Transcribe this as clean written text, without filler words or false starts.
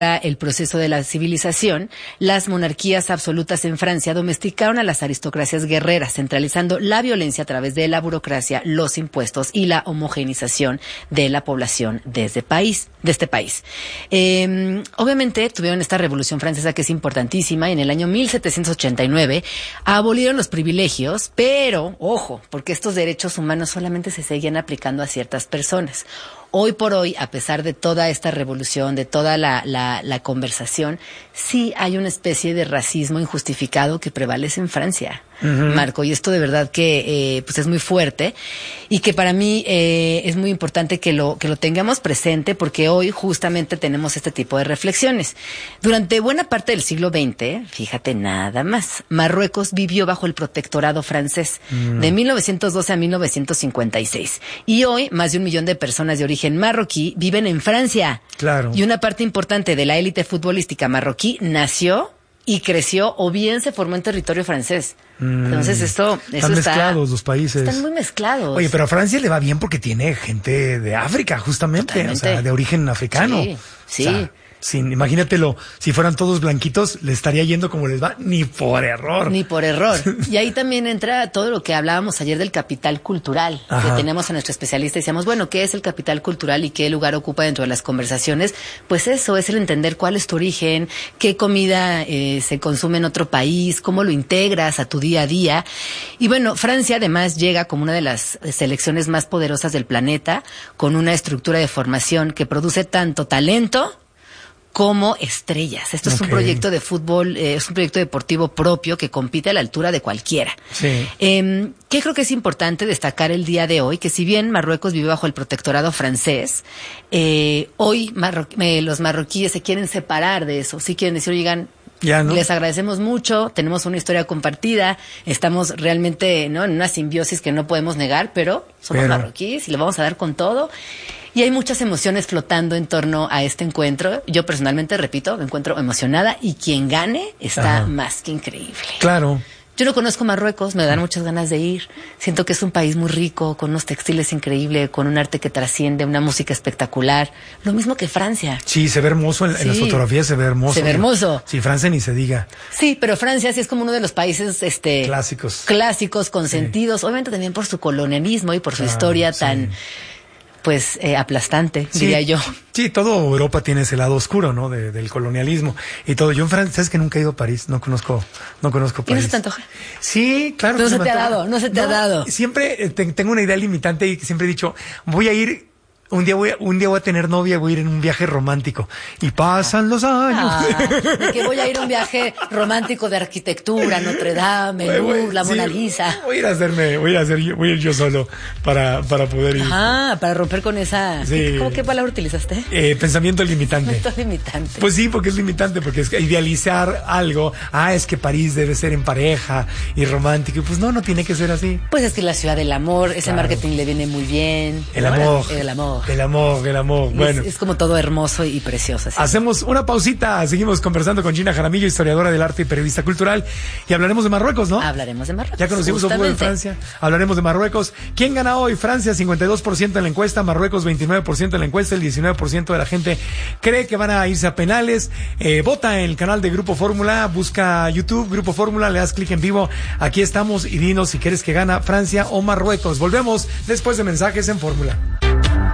el proceso de la civilización, las monarquías absolutas en Francia domesticaron a las aristocracias guerreras, centralizando la violencia a través de la burocracia, los impuestos y la homogenización de la población de este país. Obviamente tuvieron esta revolución francesa que es importantísima y en el año 1789 abolieron los privilegios, pero, ojo, porque estos derechos humanos solamente se seguían aplicando a ciertas personas. Hoy por hoy, a pesar de toda esta revolución, de toda la conversación, sí hay una especie de racismo injustificado que prevalece en Francia, Marco, y esto de verdad que pues es muy fuerte y que para mí es muy importante que lo tengamos presente porque hoy justamente tenemos este tipo de reflexiones. Durante buena parte del siglo XX, fíjate nada más, Marruecos vivió bajo el protectorado francés de 1912 a 1956 y hoy más de 1 millón de personas de origen marroquí viven en Francia. Claro. Y una parte importante de la élite futbolística marroquí nació y creció o bien se formó en territorio francés. Entonces están mezclados los países. Están muy mezclados. Oye, pero a Francia le va bien porque tiene gente de África, justamente. Totalmente. O sea, de origen africano. Sí. O sea, imagínatelo, si fueran todos blanquitos, le estaría yendo como les va, ni por error. Ni por error. Y ahí también entra todo lo que hablábamos ayer del capital cultural, que tenemos a nuestro especialista y decíamos, bueno, ¿qué es el capital cultural y qué lugar ocupa dentro de las conversaciones? Pues eso, es el entender cuál es tu origen, qué comida se consume en otro país, cómo lo integras a tu día a día. Y bueno, Francia además llega como una de las selecciones más poderosas del planeta, con una estructura de formación que produce tanto talento como estrellas. Esto es un proyecto de fútbol, es un proyecto deportivo propio que compite a la altura de cualquiera. Sí. ¿Qué creo que es importante destacar el día de hoy? Que si bien Marruecos vive bajo el protectorado francés, hoy los marroquíes se quieren separar de eso. Sí quieren decir, oigan, ya, ¿no? Les agradecemos mucho, tenemos una historia compartida, estamos realmente, ¿no?, en una simbiosis que no podemos negar, pero somos marroquíes y le vamos a dar con todo. Y hay muchas emociones flotando en torno a este encuentro. Yo personalmente, repito, me encuentro emocionada y quien gane está más que increíble. Claro. Yo no conozco Marruecos, me dan muchas ganas de ir. Siento que es un país muy rico, con unos textiles increíbles, con un arte que trasciende, una música espectacular. Lo mismo que Francia. Sí, se ve hermoso en las fotografías, se ve hermoso. Se ve hermoso. Sí, Francia ni se diga. Sí, pero Francia sí es como uno de los países clásicos, consentidos. Obviamente también por su colonialismo y por su historia tan aplastante, diría yo. Sí, toda Europa tiene ese lado oscuro, ¿no? Del colonialismo y todo. Yo en Francia, ¿sabes que nunca he ido a París? No conozco París. ¿Y no se te antoja? Sí, claro. No se te ha dado. Siempre tengo una idea limitante y siempre he dicho, voy a ir. Un día voy a tener novia, voy a ir en un viaje romántico. Y pasan los años. De que voy a ir a un viaje romántico de arquitectura, Notre Dame, el Louvre, la Mona Lisa. Voy a ir yo solo para poder ir. Para romper con esa. Sí. ¿Qué palabra utilizaste? Pensamiento limitante. Pensamiento limitante. Pues sí, porque es limitante, porque es que idealizar algo. Es que París debe ser en pareja y romántico. Y pues no tiene que ser así. Pues es que la ciudad del amor, ese marketing le viene muy bien. El amor. El amor. Bueno. Es como todo hermoso y precioso. Así. Hacemos una pausita. Seguimos conversando con Gina Jaramillo, historiadora del arte y periodista cultural. Y hablaremos de Marruecos, ¿no? Hablaremos de Marruecos. Ya conocimos un poco de Francia. Hablaremos de Marruecos. ¿Quién gana hoy? Francia, 52% en la encuesta. Marruecos, 29% en la encuesta. El 19% de la gente cree que van a irse a penales. Vota en el canal de Grupo Fórmula. Busca YouTube, Grupo Fórmula. Le das clic en vivo. Aquí estamos y dinos si quieres que gana Francia o Marruecos. Volvemos después de mensajes en Fórmula.